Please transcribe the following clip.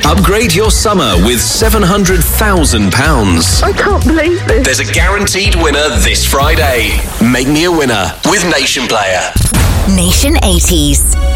Upgrade your summer with £700,000. I can't believe this. There's a guaranteed winner this Friday. Make me a winner with Nation Player. Nation 80s.